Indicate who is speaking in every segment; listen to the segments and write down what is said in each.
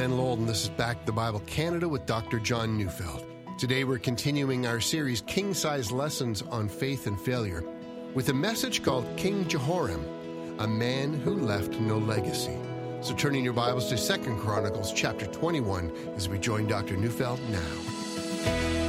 Speaker 1: And Lowell, and this is Back the Bible Canada with Dr. John Neufeld. Today we're continuing our series, King-Size Lessons on Faith and Failure, with a message called King Jehoram, a man who left no legacy. So turning your Bibles to 2 Chronicles chapter 21 as we join Dr. Neufeld now.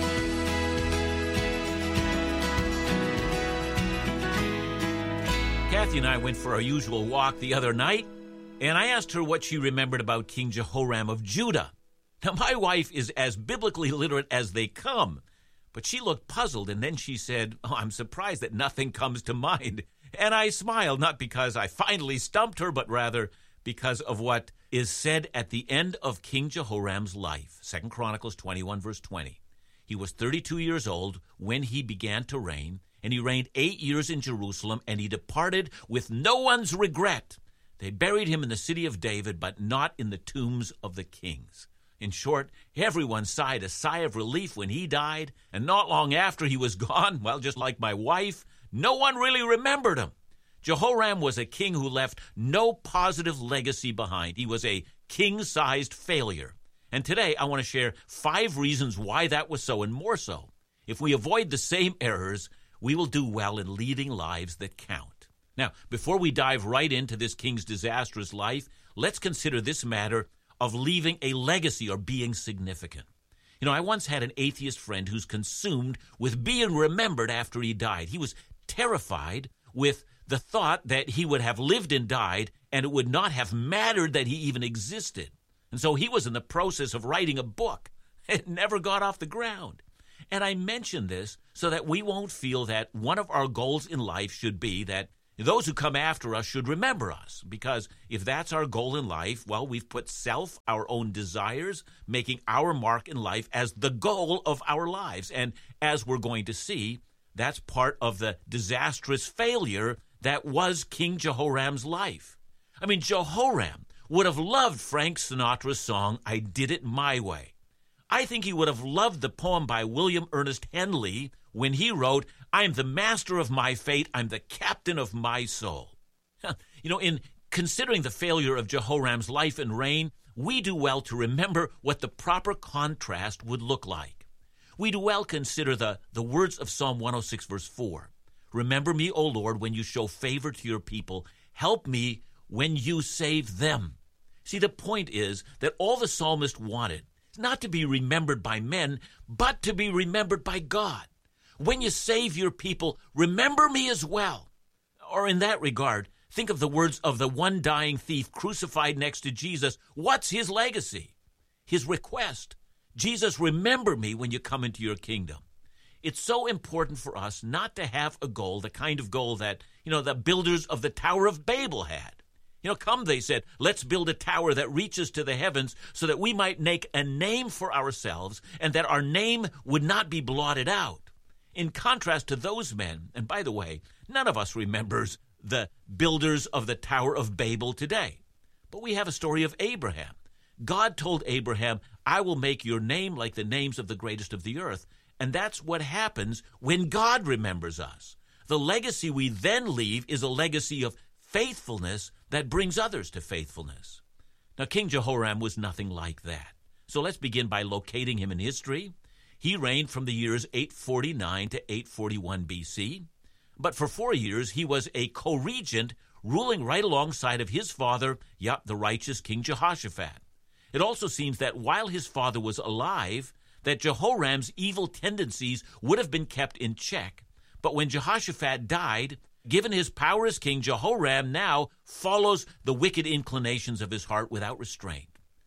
Speaker 2: Kathy and I went for our usual walk the other night, and I asked her what she remembered about King Jehoram of Judah. Now, my wife is as biblically literate as they come, but she looked puzzled, and then she said, I'm surprised that nothing comes to mind. And I smiled, not because I finally stumped her, but rather because of what is said at the end of King Jehoram's life. 2 Chronicles 21, verse 20. He was 32 years old when he began to reign, and he reigned 8 years in Jerusalem, and he departed with no one's regret. They buried him in the city of David, but not in the tombs of the kings. In short, everyone sighed a sigh of relief when he died, and not long after he was gone, well, just like my wife, no one really remembered him. Jehoram was a king who left no positive legacy behind. He was a king-sized failure. And today I want to share 5 reasons why that was so, and more so. If we avoid the same errors, we will do well in leading lives that count. Now, before we dive right into this king's disastrous life, let's consider this matter of leaving a legacy or being significant. You know, I once had an atheist friend who's consumed with being remembered after he died. He was terrified with the thought that he would have lived and died, and it would not have mattered that he even existed. And so he was in the process of writing a book. It never got off the ground. And I mention this so that we won't feel that one of our goals in life should be that those who come after us should remember us, because if that's our goal in life, well, we've put self, our own desires, making our mark in life as the goal of our lives. And as we're going to see, that's part of the disastrous failure that was King Jehoram's life. I mean, Jehoram would have loved Frank Sinatra's song, I Did It My Way. I think he would have loved the poem by William Ernest Henley when he wrote, I'm the master of my fate, I'm the captain of my soul. You know, in considering the failure of Jehoram's life and reign, we do well to remember what the proper contrast would look like. We do well consider the words of Psalm 106, verse 4. Remember me, O Lord, when you show favor to your people. Help me when you save them. See, the point is that all the psalmist wanted is not to be remembered by men, but to be remembered by God. When you save your people, remember me as well. Or in that regard, think of the words of the one dying thief crucified next to Jesus. What's his legacy? His request. Jesus, remember me when you come into your kingdom. It's so important for us not to have a goal, the kind of goal that, the builders of the Tower of Babel had. Come, they said, let's build a tower that reaches to the heavens so that we might make a name for ourselves and that our name would not be blotted out. In contrast to those men, and by the way, none of us remembers the builders of the Tower of Babel today. But we have a story of Abraham. God told Abraham, I will make your name like the names of the greatest of the earth. And that's what happens when God remembers us. The legacy we then leave is a legacy of faithfulness that brings others to faithfulness. Now, King Jehoram was nothing like that. So let's begin by locating him in history. He reigned from the years 849 to 841 BC. But for 4 years, he was a co-regent ruling right alongside of his father, the righteous King Jehoshaphat. It also seems that while his father was alive, that Jehoram's evil tendencies would have been kept in check. But when Jehoshaphat died, given his power as king, Jehoram now follows the wicked inclinations of his heart without restraint.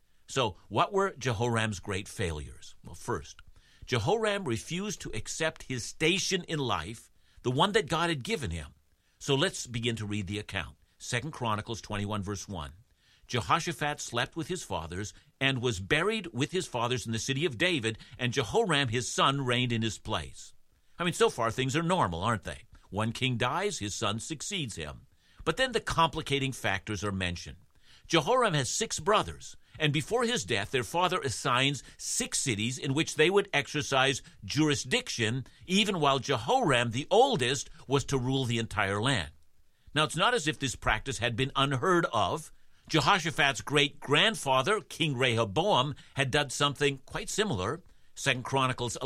Speaker 2: So what were Jehoram's great failures? Well, first, Jehoram refused to accept his station in life, the one that God had given him. So let's begin to read the account. 2 Chronicles 21, verse 1. Jehoshaphat slept with his fathers and was buried with his fathers in the city of David, and Jehoram his son reigned in his place. I mean, so far things are normal, aren't they? One king dies, his son succeeds him. But then the complicating factors are mentioned. Jehoram has 6 brothers, and before his death, their father assigns 6 cities in which they would exercise jurisdiction, even while Jehoram, the oldest, was to rule the entire land. Now, it's not as if this practice had been unheard of. Jehoshaphat's great-grandfather, King Rehoboam, had done something quite similar. 2 Chronicles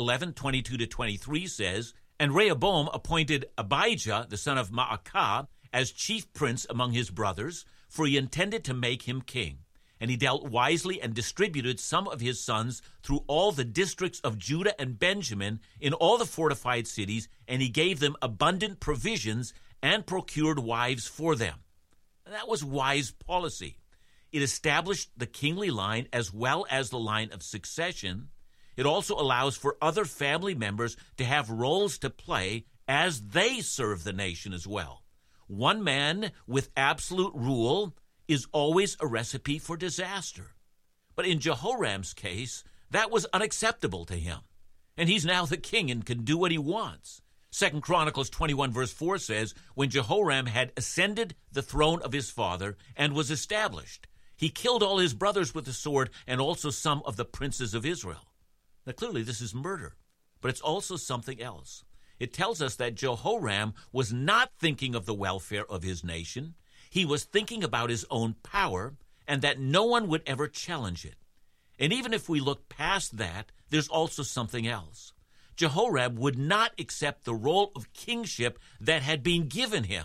Speaker 2: 11:22-23 says, "And Rehoboam appointed Abijah, the son of Maacah, as chief prince among his brothers, for he intended to make him king. And he dealt wisely and distributed some of his sons through all the districts of Judah and Benjamin in all the fortified cities, and he gave them abundant provisions and procured wives for them." And that was wise policy. It established the kingly line as well as the line of succession. It also allows for other family members to have roles to play as they serve the nation as well. One man with absolute rule is always a recipe for disaster. But in Jehoram's case, that was unacceptable to him. And he's now the king and can do what he wants. 2 Chronicles 21 verse 4 says, "When Jehoram had ascended the throne of his father and was established, he killed all his brothers with the sword and also some of the princes of Israel." Now clearly this is murder, but it's also something else. It tells us that Jehoram was not thinking of the welfare of his nation. He was thinking about his own power, and that no one would ever challenge it. And even if we look past that, there's also something else. Jehoram would not accept the role of kingship that had been given him.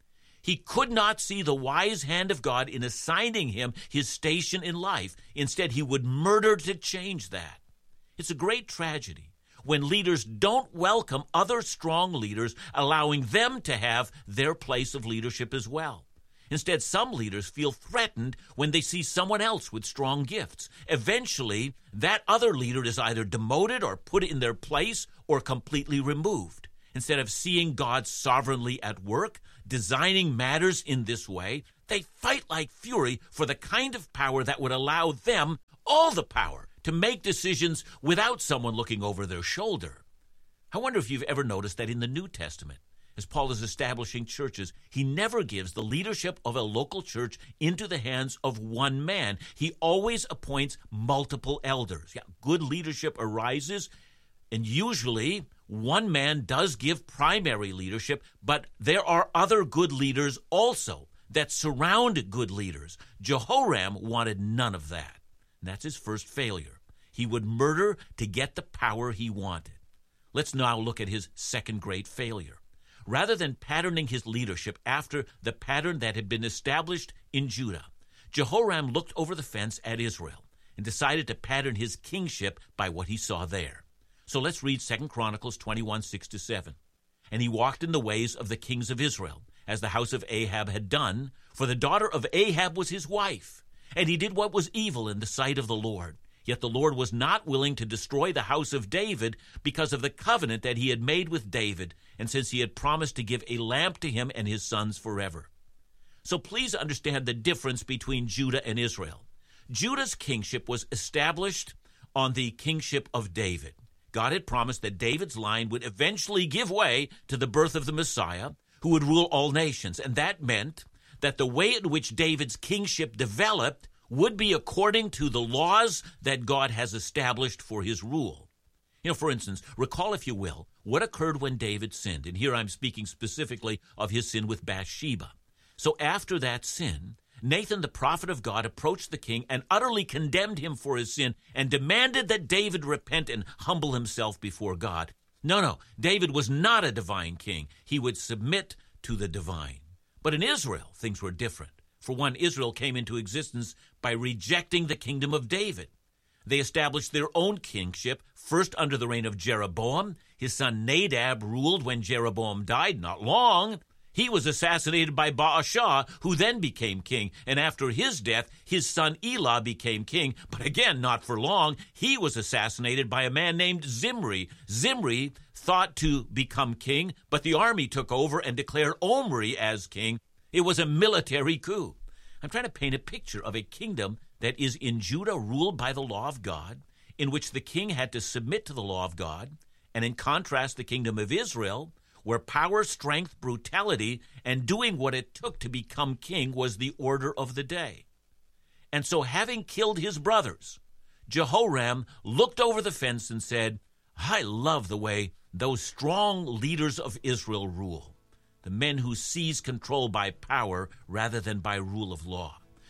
Speaker 2: He could not see the wise hand of God in assigning him his station in life. Instead, he would murder to change that. It's a great tragedy when leaders don't welcome other strong leaders, allowing them to have their place of leadership as well. Instead, some leaders feel threatened when they see someone else with strong gifts. Eventually, that other leader is either demoted or put in their place or completely removed. Instead of seeing God sovereignly at work, designing matters in this way, they fight like fury for the kind of power that would allow them all the power to make decisions without someone looking over their shoulder. I wonder if you've ever noticed that in the New Testament, as Paul is establishing churches, he never gives the leadership of a local church into the hands of one man. He always appoints multiple elders. Good leadership arises, and usually one man does give primary leadership, but there are other good leaders also that surround good leaders. Jehoram wanted none of that. And that's his first failure. He would murder to get the power he wanted. Let's now look at his second great failure. Rather than patterning his leadership after the pattern that had been established in Judah, Jehoram looked over the fence at Israel and decided to pattern his kingship by what he saw there. So let's read 2 Chronicles 21, 6-7. "And he walked in the ways of the kings of Israel, as the house of Ahab had done, for the daughter of Ahab was his wife. And he did what was evil in the sight of the Lord. Yet the Lord was not willing to destroy the house of David because of the covenant that he had made with David, and since he had promised to give a lamp to him and his sons forever." So please understand the difference between Judah and Israel. Judah's kingship was established on the kingship of David. God had promised that David's line would eventually give way to the birth of the Messiah, who would rule all nations. And that meant that the way in which David's kingship developed would be according to the laws that God has established for his rule. For instance, recall, if you will, what occurred when David sinned. And here I'm speaking specifically of his sin with Bathsheba. So after that sin, Nathan, the prophet of God, approached the king and utterly condemned him for his sin and demanded that David repent and humble himself before God. No, David was not a divine king. He would submit to the divine. But in Israel, things were different. For one, Israel came into existence by rejecting the kingdom of David. They established their own kingship, first under the reign of Jeroboam. His son Nadab ruled when Jeroboam died, not long. He was assassinated by Baasha, who then became king. And after his death, his son Elah became king. But again, not for long. He was assassinated by a man named Zimri. Zimri thought to become king, but the army took over and declared Omri as king. It was a military coup. I'm trying to paint a picture of a kingdom that is in Judah ruled by the law of God, in which the king had to submit to the law of God, and in contrast, the kingdom of Israel, where power, strength, brutality, and doing what it took to become king was the order of the day. And so, having killed his brothers, Jehoram looked over the fence and said, "I love the way those strong leaders of Israel rule. The men who seize control by power rather than by rule of law."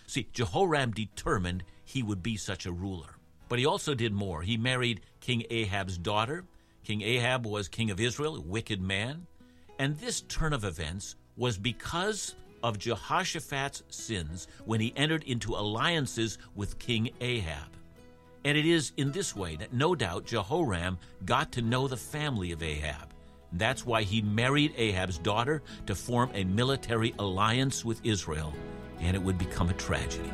Speaker 2: See, Jehoram determined he would be such a ruler. But he also did more. He married King Ahab's daughter. King Ahab was king of Israel, a wicked man. And this turn of events was because of Jehoshaphat's sins when he entered into alliances with King Ahab. And it is in this way that no doubt Jehoram got to know the family of Ahab. That's why he married Ahab's daughter to form a military alliance with Israel, and it would become a tragedy.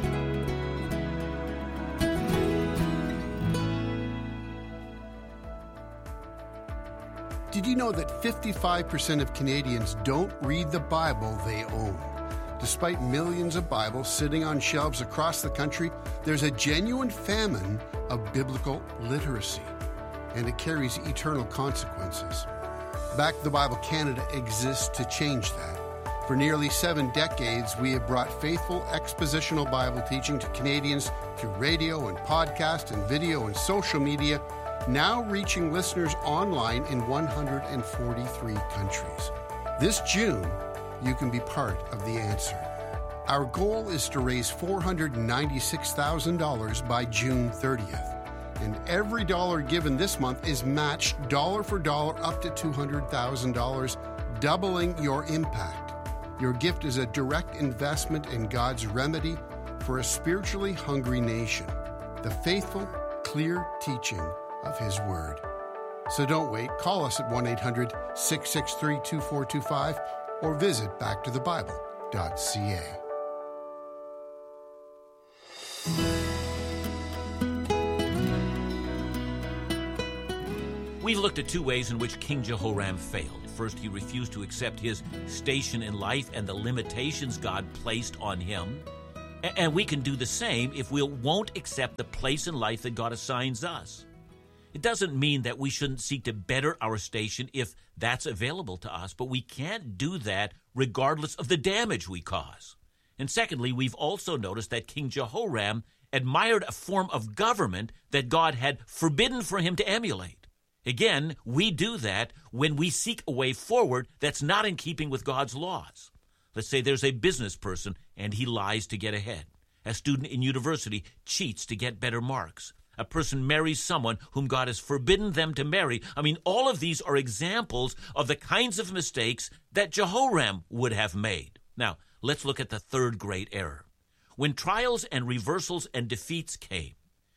Speaker 1: Did you know that 55% of Canadians don't read the Bible they own? Despite millions of Bibles sitting on shelves across the country, there's a genuine famine of biblical literacy, and it carries eternal consequences. Back the Bible Canada exists to change that. For nearly 7 decades, we have brought faithful expositional Bible teaching to Canadians through radio and podcast and video and social media, now reaching listeners online in 143 countries. This June, you can be part of the answer. Our goal is to raise $496,000 by June 30th. And every dollar given this month is matched dollar for dollar up to $200,000, doubling your impact. Your gift is a direct investment in God's remedy for a spiritually hungry nation, the faithful, clear teaching of His Word. So don't wait. Call us at 1-800-663-2425 or visit backtothebible.ca.
Speaker 2: We've looked at 2 ways in which King Jehoram failed. First, he refused to accept his station in life and the limitations God placed on him. And we can do the same if we won't accept the place in life that God assigns us. It doesn't mean that we shouldn't seek to better our station if that's available to us, but we can't do that regardless of the damage we cause. And secondly, we've also noticed that King Jehoram admired a form of government that God had forbidden for him to emulate. Again, we do that when we seek a way forward that's not in keeping with God's laws. Let's say there's a business person and he lies to get ahead. A student in university cheats to get better marks. A person marries someone whom God has forbidden them to marry. All of these are examples of the kinds of mistakes that Jehoram would have made. Now, let's look at the third great error. When trials and reversals and defeats came,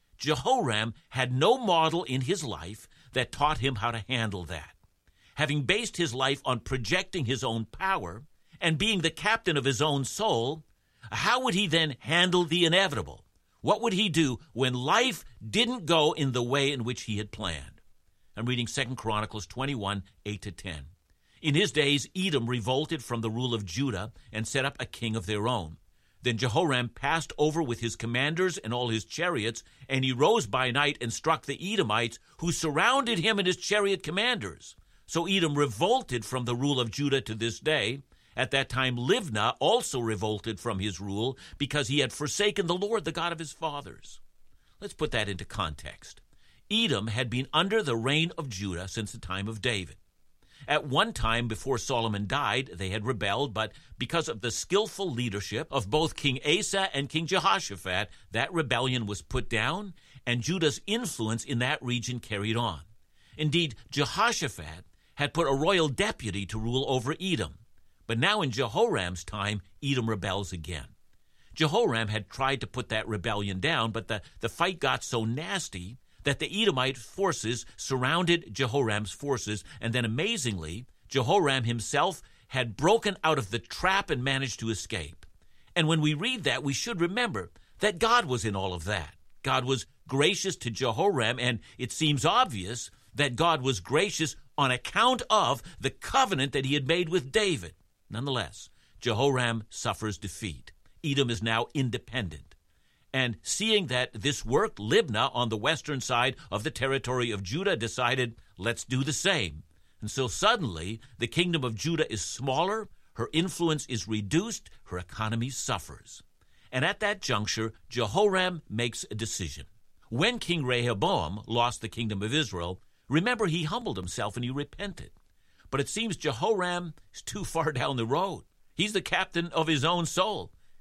Speaker 2: Jehoram had no model in his life that taught him how to handle that. Having based his life on projecting his own power and being the captain of his own soul, how would he then handle the inevitable? What would he do when life didn't go in the way in which he had planned? I'm reading 2 Chronicles 21, 8-10. In his days, Edom revolted from the rule of Judah and set up a king of their own. Then Jehoram passed over with his commanders and all his chariots, and he rose by night and struck the Edomites, who surrounded him and his chariot commanders. So Edom revolted from the rule of Judah to this day. At that time, Libnah also revolted from his rule because he had forsaken the Lord, the God of his fathers. Let's put that into context. Edom had been under the reign of Judah since the time of David. At one time before Solomon died, they had rebelled, but because of the skillful leadership of both King Asa and King Jehoshaphat, that rebellion was put down, and Judah's influence in that region carried on. Indeed, Jehoshaphat had put a royal deputy to rule over Edom. But now in Jehoram's time, Edom rebels again. Jehoram had tried to put that rebellion down, but the fight got so nasty that the Edomite forces surrounded Jehoram's forces, and then amazingly, Jehoram himself had broken out of the trap and managed to escape. And when we read that, we should remember that God was in all of that. God was gracious to Jehoram, and it seems obvious that God was gracious on account of the covenant that he had made with David. Nonetheless, Jehoram suffers defeat. Edom is now independent. And seeing that this worked, Libnah on the western side of the territory of Judah decided, let's do the same. And so suddenly, the kingdom of Judah is smaller, her influence is reduced, her economy suffers. And at that juncture, Jehoram makes a decision. When King Rehoboam lost the kingdom of Israel, remember he humbled himself and he repented. But it seems Jehoram is too far down the road. He's the captain of his own soul.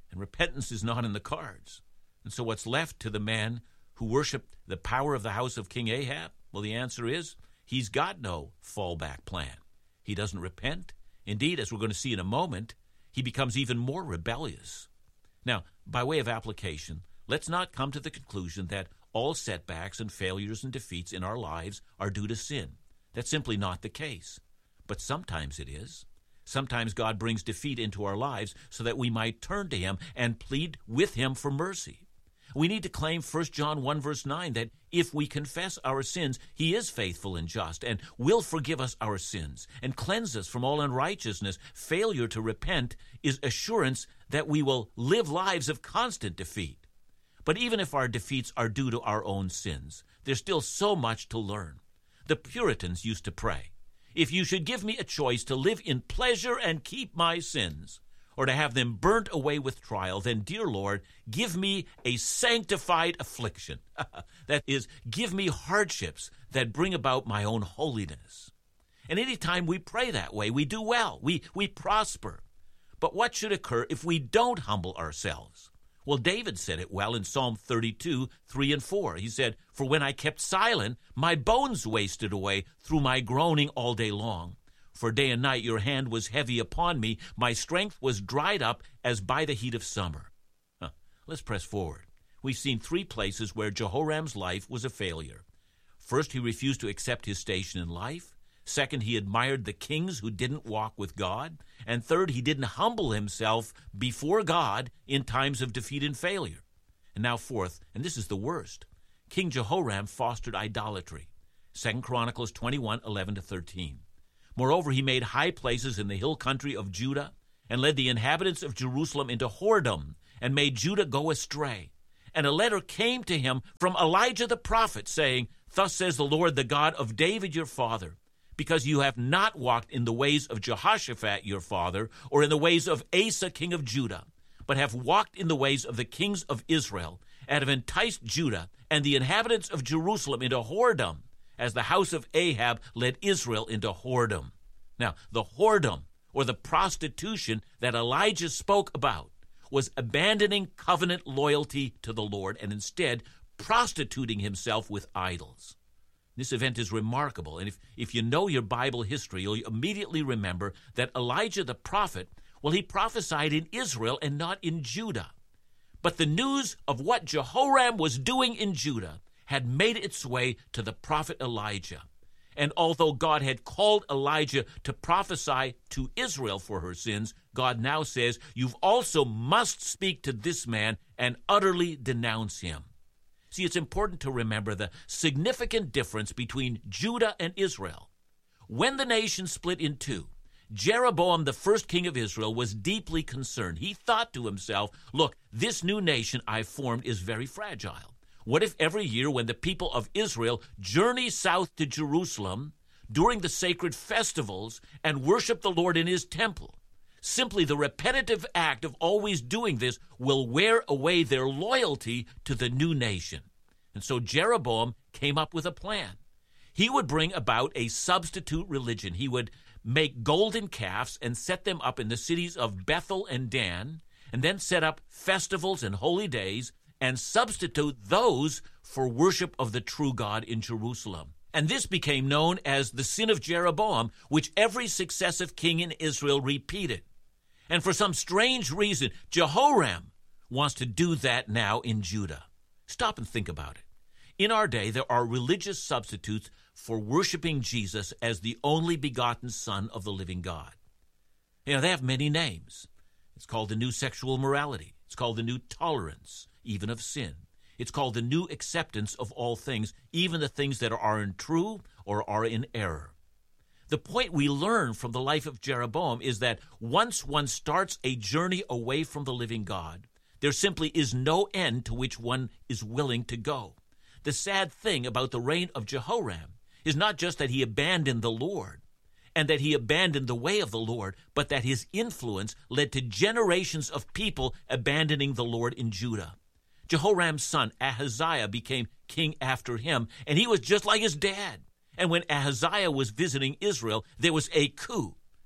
Speaker 2: And repentance is not in the cards. And so what's left to the man who worshiped the power of the house of King Ahab? Well, the answer is he's got no fallback plan. He doesn't repent. Indeed, as we're going to see in a moment, he becomes even more rebellious. Now, by way of application, let's not come to the conclusion that all setbacks and failures and defeats in our lives are due to sin. That's simply not the case. But sometimes it is. Sometimes God brings defeat into our lives so that we might turn to him and plead with him for mercy. We need to claim 1 John 1 verse 9 that if we confess our sins, he is faithful and just and will forgive us our sins and cleanse us from all unrighteousness. Failure to repent is assurance that we will live lives of constant defeat. But even if our defeats are due to our own sins, there's still so much to learn. The Puritans used to pray, "If you should give me a choice to live in pleasure and keep my sins, or to have them burnt away with trial, then, dear Lord, give me a sanctified affliction." That is, give me hardships that bring about my own holiness. And any time we pray that way, we do well. We prosper. But what should occur if we don't humble ourselves? Well, David said it well in Psalm 32, 3 and 4. He said, "For when I kept silent, my bones wasted away through my groaning all day long. For day and night your hand was heavy upon me. My strength was dried up as by the heat of summer." Let's press forward. We've seen 3 places where Jehoram's life was a failure. First, he refused to accept his station in life. Second, he admired the kings who didn't walk with God. And third, he didn't humble himself before God in times of defeat and failure. And now fourth, and this is the worst, King Jehoram fostered idolatry. 2 Chronicles 21, 11 to 13. Moreover, he made high places in the hill country of Judah and led the inhabitants of Jerusalem into whoredom and made Judah go astray. And a letter came to him from Elijah the prophet, saying, "Thus says the Lord, the God of David your father, because you have not walked in the ways of Jehoshaphat your father, or in the ways of Asa king of Judah, but have walked in the ways of the kings of Israel, and have enticed Judah and the inhabitants of Jerusalem into whoredom, as the house of Ahab led Israel into whoredom." Now, the whoredom, or the prostitution that Elijah spoke about, was abandoning covenant loyalty to the Lord and instead prostituting himself with idols. This event is remarkable, and if you know your Bible history, you'll immediately remember that Elijah the prophet, well, he prophesied in Israel and not in Judah. But the news of what Jehoram was doing in Judah had made its way to the prophet Elijah. And although God had called Elijah to prophesy to Israel for her sins, God now says, "You've also must speak to this man and utterly denounce him." See, it's important to remember the significant difference between Judah and Israel. When the nation split in two, Jeroboam, the first king of Israel, was deeply concerned. He thought to himself, "Look, this new nation I've formed is very fragile. What if every year when the people of Israel journey south to Jerusalem during the sacred festivals and worship the Lord in his temple, simply the repetitive act of always doing this will wear away their loyalty to the new nation?" And so Jeroboam came up with a plan. He would bring about a substitute religion. He would make golden calves and set them up in the cities of Bethel and Dan, and then set up festivals and holy days and substitute those for worship of the true God in Jerusalem. And this became known as the sin of Jeroboam, which every successive king in Israel repeated. And for some strange reason, Jehoram wants to do that now in Judah. Stop and think about it. In our day, there are religious substitutes for worshiping Jesus as the only begotten Son of the living God. You know, they have many names. It's called the new sexual morality. It's called the new tolerance, even of sin. It's called the new acceptance of all things, even the things that are untrue or are in error. The point we learn from the life of Jeroboam is that once one starts a journey away from the living God, there simply is no end to which one is willing to go. The sad thing about the reign of Jehoram is not just that he abandoned the Lord and that he abandoned the way of the Lord, but that his influence led to generations of people abandoning the Lord in Judah. Jehoram's son Ahaziah became king after him, and he was just like his dad. And when Ahaziah was visiting Israel, there was a coup.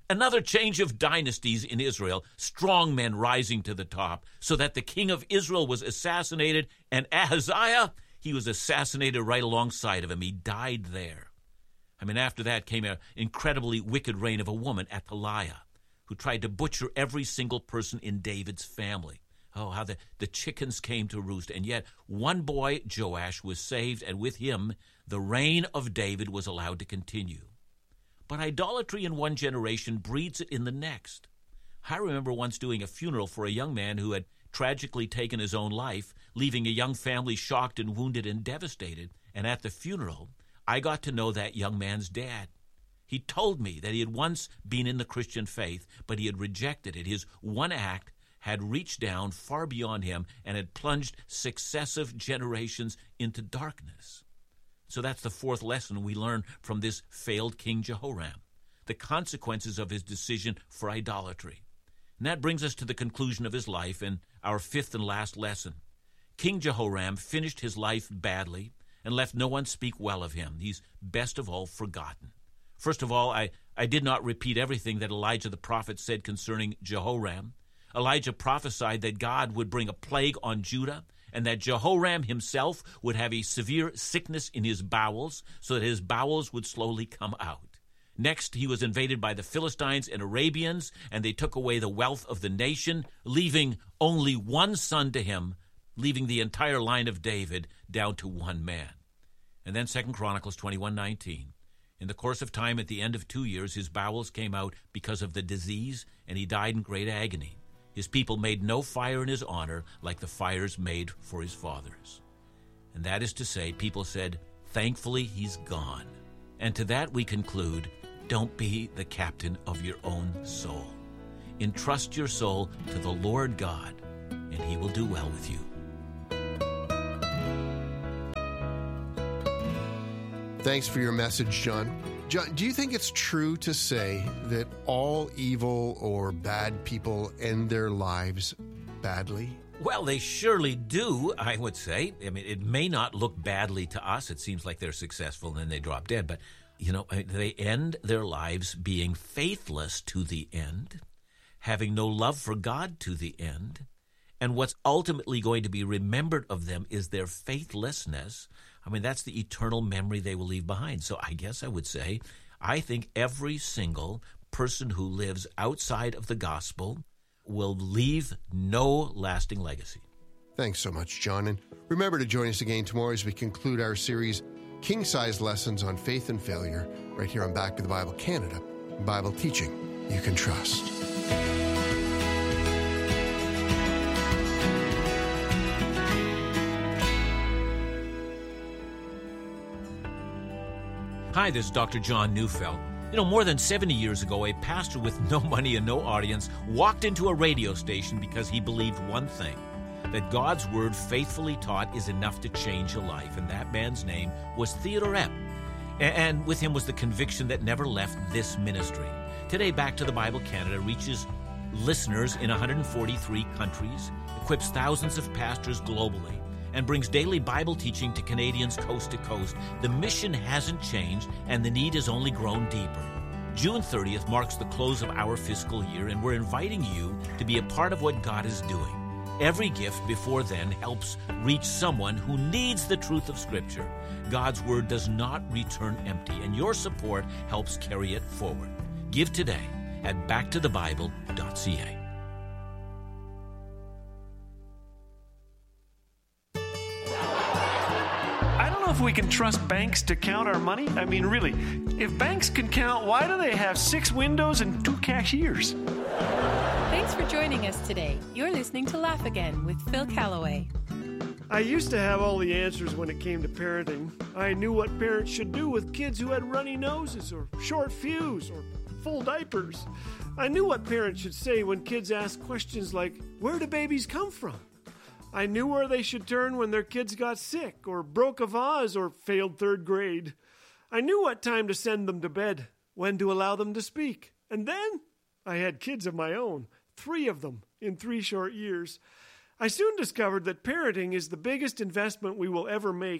Speaker 2: Another change of dynasties in Israel, strong men rising to the top, so that the king of Israel was assassinated, and Ahaziah, he was assassinated right alongside of him. He died there. After that came an incredibly wicked reign of a woman, Athaliah, who tried to butcher every single person in David's family. Oh, how the chickens came to roost. And yet one boy, Joash, was saved, and with him the reign of David was allowed to continue. But idolatry in one generation breeds it in the next. I remember once doing a funeral for a young man who had tragically taken his own life, leaving a young family shocked and wounded and devastated. And at the funeral, I got to know that young man's dad. He told me that he had once been in the Christian faith, but he had rejected it. His one act had reached down far beyond him and had plunged successive generations into darkness. So that's the fourth lesson we learn from this failed King Jehoram, the consequences of his decision for idolatry. And that brings us to the conclusion of his life and our fifth and last lesson. King Jehoram finished his life badly and left no one speak well of him. He's best of all forgotten. First of all, I did not repeat everything that Elijah the prophet said concerning Jehoram. Elijah prophesied that God would bring a plague on Judah and that Jehoram himself would have a severe sickness in his bowels so that his bowels would slowly come out. Next, he was invaded by the Philistines and Arabians, and they took away the wealth of the nation, leaving only one son to him, leaving the entire line of David down to one man. And then 2 Chronicles 21:19. In the course of time, at the end of 2 years, his bowels came out because of the disease, and he died in great agony. His people made no fire in his honor like the fires made for his fathers. And that is to say, people said, thankfully he's gone. And to that we conclude, don't be the captain of your own soul. Entrust your soul to the Lord God, and he will do well with you.
Speaker 1: Thanks for your message, John. John, do you think it's true to say that all evil or bad people end their lives badly?
Speaker 2: Well, they surely do, I would say. It may not look badly to us. It seems like they're successful and then they drop dead. But, they end their lives being faithless to the end, having no love for God to the end. And what's ultimately going to be remembered of them is their faithlessness. That's the eternal memory they will leave behind. So I guess I would say, I think every single person who lives outside of the gospel will leave no lasting legacy.
Speaker 1: Thanks so much, John. And remember to join us again tomorrow as we conclude our series, King-Size Lessons on Faith and Failure, right here on Back to the Bible Canada, Bible teaching you can trust.
Speaker 2: Hi, this is Dr. John Neufeld. More than 70 years ago, a pastor with no money and no audience walked into a radio station because he believed one thing, that God's Word faithfully taught is enough to change a life. And that man's name was Theodore Epp. And with him was the conviction that never left this ministry. Today, Back to the Bible Canada reaches listeners in 143 countries, equips thousands of pastors globally, and brings daily Bible teaching to Canadians coast to coast. The mission hasn't changed, and the need has only grown deeper. June 30th marks the close of our fiscal year, and we're inviting you to be a part of what God is doing. Every gift before then helps reach someone who needs the truth of Scripture. God's Word does not return empty, and your support helps carry it forward. Give today at backtothebible.ca.
Speaker 3: If we can trust banks to count our money? Really, if banks can count, why do they have 6 windows and 2 cashiers?
Speaker 4: Thanks for joining us today. You're listening to Laugh Again with Phil Callaway.
Speaker 3: I used to have all the answers when it came to parenting. I knew what parents should do with kids who had runny noses or short fuse or full diapers. I knew what parents should say when kids asked questions like, where do babies come from? I knew where they should turn when their kids got sick or broke a vase or failed 3rd grade. I knew what time to send them to bed, when to allow them to speak. And then I had kids of my own, 3 of them in 3 short years. I soon discovered that parenting is the biggest investment we will ever make.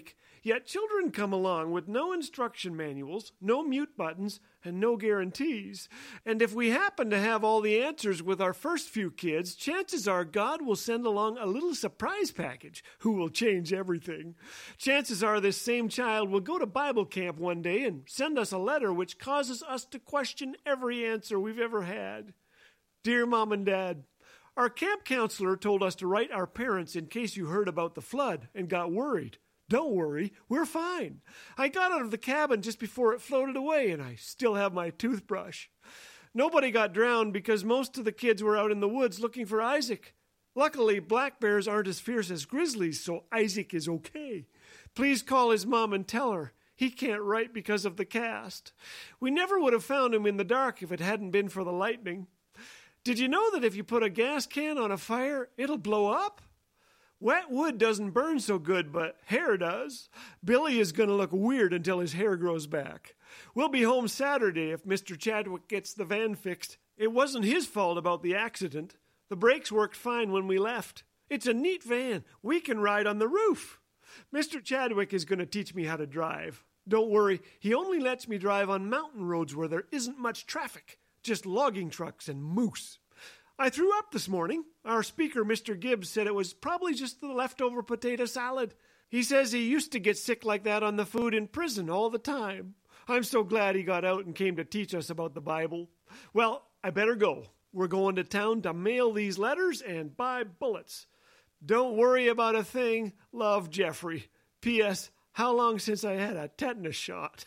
Speaker 3: Yet children come along with no instruction manuals, no mute buttons, and no guarantees. And if we happen to have all the answers with our first few kids, chances are God will send along a little surprise package who will change everything. Chances are this same child will go to Bible camp one day and send us a letter which causes us to question every answer we've ever had. Dear Mom and Dad, our camp counselor told us to write our parents in case you heard about the flood and got worried. Don't worry, we're fine. I got out of the cabin just before it floated away, and I still have my toothbrush. Nobody got drowned because most of the kids were out in the woods looking for Isaac. Luckily, black bears aren't as fierce as grizzlies, so Isaac is okay. Please call his mom and tell her. He can't write because of the cast. We never would have found him in the dark if it hadn't been for the lightning. Did you know that if you put a gas can on a fire, it'll blow up? Wet wood doesn't burn so good, but hair does. Billy is going to look weird until his hair grows back. We'll be home Saturday if Mr. Chadwick gets the van fixed. It wasn't his fault about the accident. The brakes worked fine when we left. It's a neat van. We can ride on the roof. Mr. Chadwick is going to teach me how to drive. Don't worry, he only lets me drive on mountain roads where there isn't much traffic. Just logging trucks and moose. I threw up this morning. Our speaker, Mr. Gibbs, said it was probably just the leftover potato salad. He says he used to get sick like that on the food in prison all the time. I'm so glad he got out and came to teach us about the Bible. Well, I better go. We're going to town to mail these letters and buy bullets. Don't worry about a thing. Love, Jeffrey. P.S. How long since I had a tetanus shot?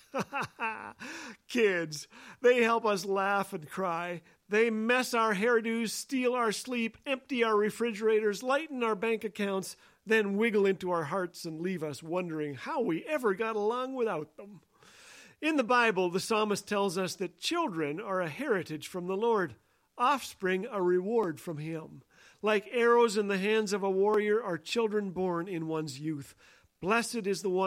Speaker 3: Kids, they help us laugh and cry. They mess our hairdos, steal our sleep, empty our refrigerators, lighten our bank accounts, then wiggle into our hearts and leave us wondering how we ever got along without them. In the Bible, the psalmist tells us that children are a heritage from the Lord, offspring a reward from Him. Like arrows in the hands of a warrior are children born in one's youth. Blessed is the one